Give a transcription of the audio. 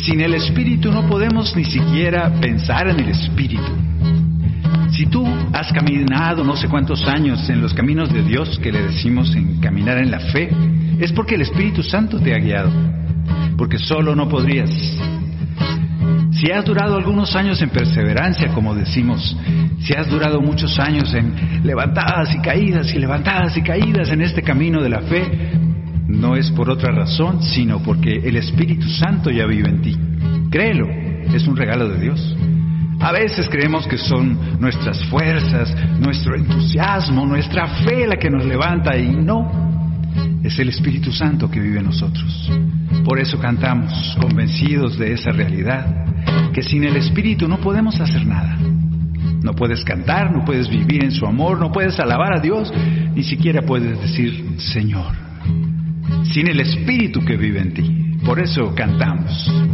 Sin el Espíritu no podemos ni siquiera pensar en el Espíritu. Si tú has caminado no sé cuántos años en los caminos de Dios, que le decimos en caminar en la fe, es porque el Espíritu Santo te ha guiado, porque solo no podrías. Si has durado algunos años en perseverancia, como decimos, si has durado muchos años en levantadas y caídas en este camino de la fe, no es por otra razón, sino porque el Espíritu Santo ya vive en ti. Créelo, es un regalo de Dios. A veces creemos que son nuestras fuerzas, nuestro entusiasmo, nuestra fe la que nos levanta, y no. Es el Espíritu Santo que vive en nosotros. Por eso cantamos, convencidos de esa realidad, que sin el Espíritu no podemos hacer nada. No puedes cantar, no puedes vivir en su amor, no puedes alabar a Dios, ni siquiera puedes decir Señor. Sin el Espíritu que vive en ti. Por eso cantamos.